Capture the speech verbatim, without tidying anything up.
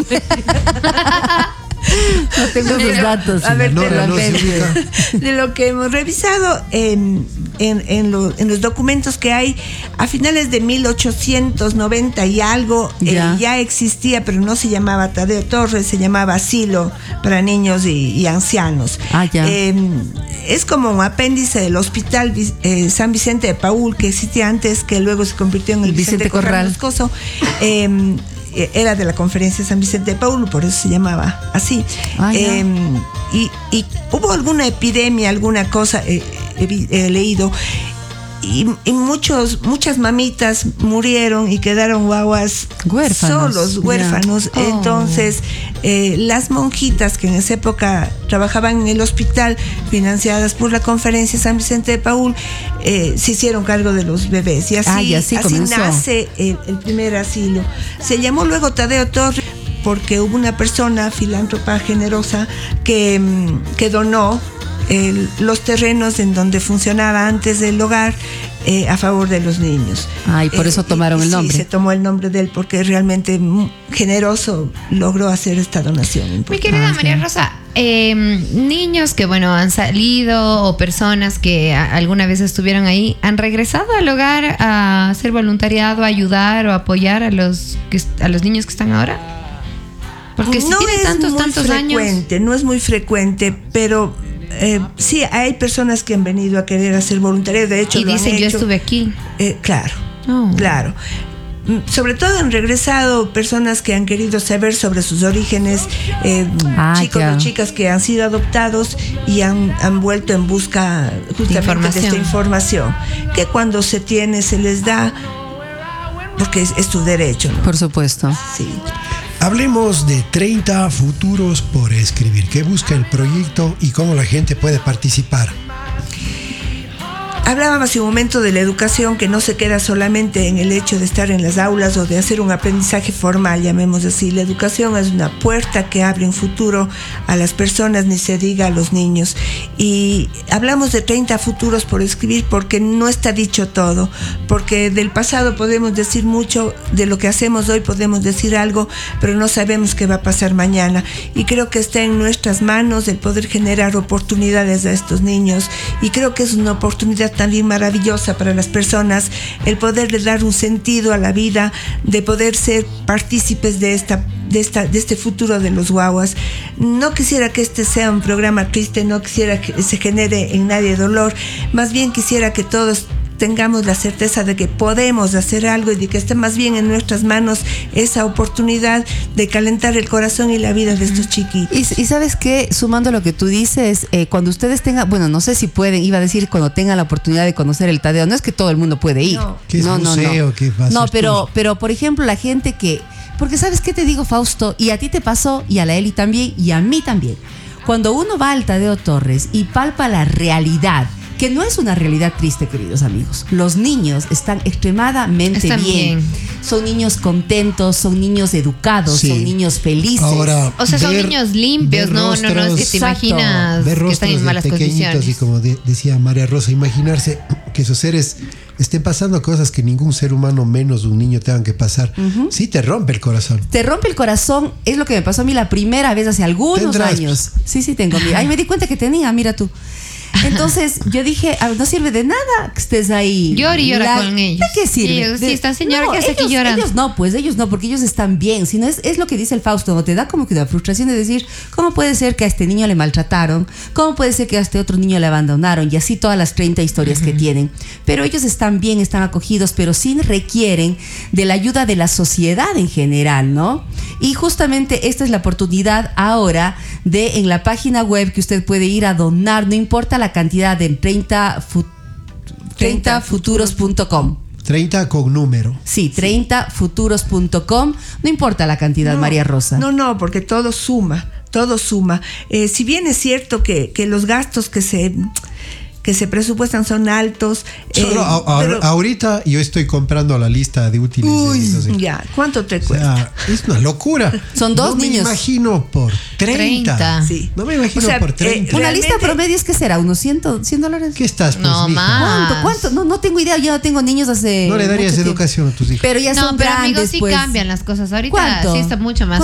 No tengo los datos. A ver, no, pero, no, a ver, sí, de lo que hemos revisado en, en, en, lo, en los documentos que hay, a finales de mil ochocientos noventa y algo, Ya. eh, ya existía, pero no se llamaba Tadeo Torres, se llamaba Asilo para niños y, y ancianos. Ah, ya. Eh, es como un apéndice del Hospital eh, San Vicente de Paúl, que existía antes, que luego se convirtió en el Vicente Vicente, Corral Corral. Moscoso. Eh, era de la conferencia de San Vicente de Paúl, por eso se llamaba así. Ah, eh, y, y hubo alguna epidemia, alguna cosa, eh, he, he leído, y, y muchos, muchas mamitas murieron y quedaron guaguas Huérfanos. solos, huérfanos. Yeah. Oh. Entonces, eh, las monjitas que en esa época trabajaban en el hospital, financiadas por la conferencia San Vicente de Paúl, eh, se hicieron cargo de los bebés. Y así, Ah, y así así comenzó. nace el, el primer asilo. Se llamó luego Tadeo Torres porque hubo una persona filántropa generosa que, que donó El, los terrenos en donde funcionaba antes del hogar eh, a favor de los niños. Ah, y por Eh, eso tomaron y, el sí, nombre. se tomó el nombre de él porque realmente mm, generoso logró hacer esta donación. Mi querida Ah, María ya. Rosa, eh, niños que bueno han salido o personas que a, alguna vez estuvieron ahí, ¿han regresado al hogar a hacer voluntariado, a ayudar o apoyar a los, que, a los niños que están ahora? Porque si no tiene es tantos, muy tantos años... frecuente, no es muy frecuente, pero eh, sí hay personas que han venido a querer hacer voluntariado. De hecho, Y lo han dicen, yo hecho. estuve aquí. Eh, claro, Oh. claro. Mm, Sobre todo han regresado personas que han querido saber sobre sus orígenes, eh, Ah, chicos ya. o chicas que han sido adoptados y han, han vuelto en busca justamente de, Información. esta información, que cuando se tiene se les da, porque es, es tu derecho, ¿no? Por supuesto. Sí. Hablemos de treinta futuros por escribir. ¿Qué busca el proyecto y cómo la gente puede participar? Hablábamos hace un momento de la educación, que no se queda solamente en el hecho de estar en las aulas o de hacer un aprendizaje formal, llamemos así. La educación es una puerta que abre un futuro a las personas, ni se diga a los niños. Y hablamos de treinta futuros por escribir porque no está dicho todo, porque del pasado podemos decir mucho, de lo que hacemos hoy podemos decir algo, pero no sabemos qué va a pasar mañana. Y creo que está en nuestras manos el poder generar oportunidades a estos niños, y creo que es una oportunidad también maravillosa para las personas el poderle dar un sentido a la vida, de poder ser partícipes de esta de esta de este futuro de los guaguas. No quisiera que este sea un programa triste, no quisiera que se genere en nadie dolor, más bien quisiera que todos tengamos la certeza de que podemos hacer algo y de que está más bien en nuestras manos esa oportunidad de calentar el corazón y la vida de estos chiquitos. Y, y sabes qué, sumando lo que tú dices, eh, cuando ustedes tengan, bueno, no sé si pueden, iba a decir cuando tengan la oportunidad de conocer el Tadeo, no es que todo el mundo puede ir. No. ¿Qué es no, no, museo? no. ¿Qué va a No, ser pero, tuyo? pero por ejemplo, la gente que, porque sabes qué te digo, Fausto, y a ti te pasó, y a la Eli también, y a mí también. Cuando uno va al Tadeo Torres y palpa la realidad, que no es una realidad triste, queridos amigos. Los niños están extremadamente Están bien. bien. Son niños contentos, son niños educados, Sí. son niños felices. Ahora, O sea, son ver- niños limpios, ver no, no, no, es que te Exacto. imaginas ver que están rostros en malas de pequeñitos condiciones. y como de- decía María Rosa, imaginarse que esos seres estén pasando cosas que ningún ser humano, menos un niño, tengan que pasar. Sí te rompe el corazón. Te rompe el corazón, es lo que me pasó a mí la primera vez hace algunos Tendrás, años. Sí, sí tengo. Mira, ahí me di cuenta que tenía, mira tú. Entonces yo dije, "Ah, no sirve de nada que estés ahí. Llora y llora La- con ellos. ¿De qué sirve? Y ellos, sí, De- esta señora que hace aquí ellos- llorando. Ellos no, pues ellos no, porque ellos están bien. Sino es, es lo que dice el Fausto, ¿no? Te da como que la frustración de decir, ¿cómo puede ser que a este niño le maltrataron? ¿Cómo puede ser que a este otro niño le abandonaron? Y así todas las treinta historias que tienen. Pero ellos están bien, están acogidos, pero sí requieren de la ayuda de la sociedad en general, ¿no? Y justamente esta es la oportunidad ahora de, en la página web, que usted puede ir a donar, no importa la cantidad, de treinta, fu- treinta futuros punto com. treinta con número. Sí, treinta futuros punto com. No importa la cantidad, No, María Rosa. No, no, porque todo suma, todo suma. Eh, si bien es cierto que, que los gastos que se que se presupuestan son altos. Solo eh, a- a- pero- ahorita yo estoy comprando la lista de útiles. Uy, de estos, ya, ¿cuánto te o cuesta? sea, es una locura. Son dos no niños. me imagino por treinta. treinta. Sí. No me imagino O sea, por eh, treinta. Una realmente- lista promedio es que será unos cien, cien dólares. ¿Qué estás, pues, No, mija? más. ¿Cuánto? ¿Cuánto? No, no tengo idea. Yo no tengo niños hace. No le darías mucho tiempo. educación a tus hijos. Pero ya No, son pero grandes, amigos, sí pues. cambian las cosas. Ahorita ¿Cuánto? sí está mucho más